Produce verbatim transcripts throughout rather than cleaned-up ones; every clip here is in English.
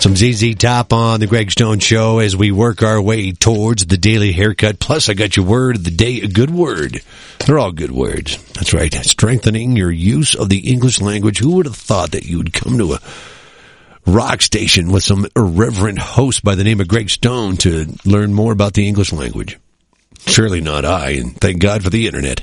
Some Z Z Top on the Greg Stone Show as we work our way towards the daily haircut. Plus, I got your word of the day, a good word. They're all good words. That's right. Strengthening your use of the English language. Who would have thought that you would come to a rock station with some irreverent host by the name of Greg Stone to learn more about the English language? Surely not I, and thank God for the internet.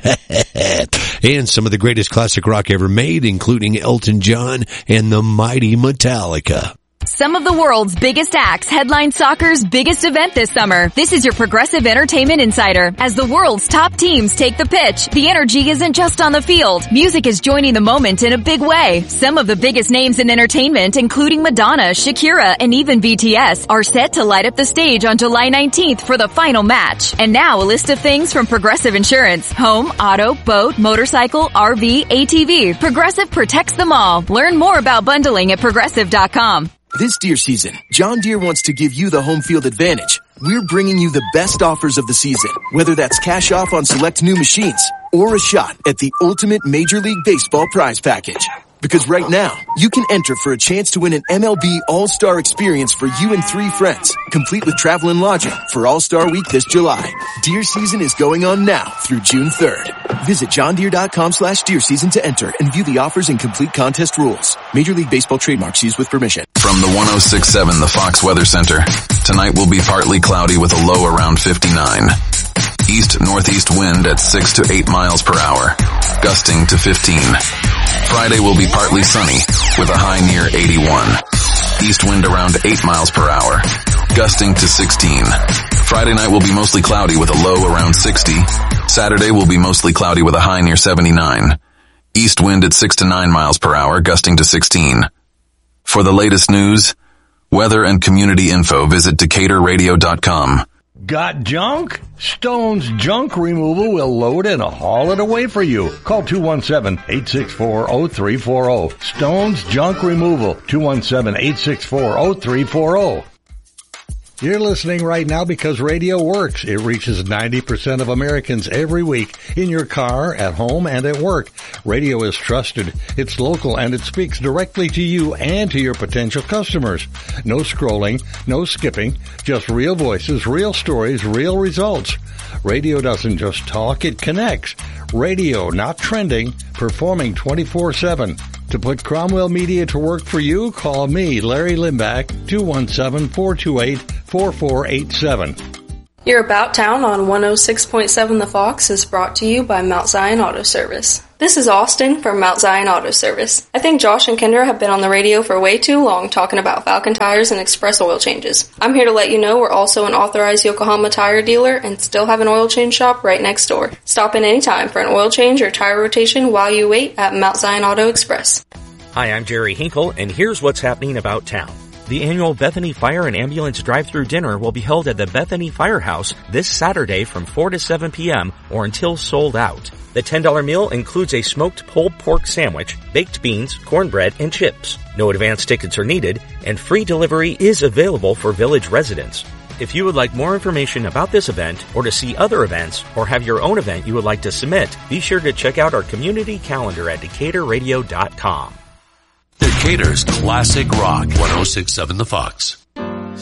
And some of the greatest classic rock ever made, including Elton John and the mighty Metallica. Some of the world's biggest acts headline soccer's biggest event this summer. This is your Progressive Entertainment Insider. As the world's top teams take the pitch, the energy isn't just on the field. Music is joining the moment in a big way. Some of the biggest names in entertainment, including Madonna, Shakira, and even B T S, are set to light up the stage on July nineteenth for the final match. And now a list of things from Progressive Insurance. Home, auto, boat, motorcycle, R V, A T V. Progressive protects them all. Learn more about bundling at progressive dot com. This deer season, John Deere wants to give you the home field advantage. We're bringing you the best offers of the season, whether that's cash off on select new machines or a shot at the ultimate Major League Baseball prize package. Because right now, you can enter for a chance to win an M L B All-Star experience for you and three friends, complete with travel and lodging for All-Star Week this July. Deer season is going on now through June third. Visit johndeere.com slash deer season to enter and view the offers and complete contest rules. Major League Baseball trademarks used with permission. From the one oh six point seven, the Fox Weather Center. Tonight will be partly cloudy with a low around fifty-nine. East-northeast wind at six to eight miles per hour, gusting to fifteen. Friday will be partly sunny with a high near eighty-one. East wind around eight miles per hour, gusting to sixteen. Friday night will be mostly cloudy with a low around sixty. Saturday will be mostly cloudy with a high near seventy-nine. East wind at six to nine miles per hour, gusting to sixteen. For the latest news, weather, and community info, visit Decatur Radio dot com. Got junk? Stone's Junk Removal will load and haul it away for you. Call two one seven, eight six four, zero three four zero. Stone's Junk Removal, two one seven, eight six four, zero three four zero. You're listening right now because radio works. It reaches ninety percent of Americans every week in your car, at home, and at work. Radio is trusted. It's local, and it speaks directly to you and to your potential customers. No scrolling, no skipping, just real voices, real stories, real results. Radio doesn't just talk, it connects. Radio, not trending, performing twenty-four seven. To put Cromwell Media to work for you, call me, Larry Limbach, two one seven, four two eight, four four eight seven. Your About Town on one oh six point seven The Fox is brought to you by Mount Zion Auto Service. This is Austin from Mount Zion Auto Service. I think Josh and Kendra have been on the radio for way too long talking about Falcon tires and express oil changes. I'm here to let you know we're also an authorized Yokohama tire dealer and still have an oil change shop right next door. Stop in anytime for an oil change or tire rotation while you wait at Mount Zion Auto Express. Hi, I'm Jerry Hinkle, and here's what's happening about town. The annual Bethany Fire and Ambulance Drive-Thru Dinner will be held at the Bethany Firehouse this Saturday from four to seven p.m. or until sold out. The ten dollar meal includes a smoked pulled pork sandwich, baked beans, cornbread, and chips. No advance tickets are needed, and free delivery is available for village residents. If you would like more information about this event, or to see other events, or have your own event you would like to submit, be sure to check out our community calendar at Decatur Radio dot com. Decatur's classic rock, one oh six point seven The Fox.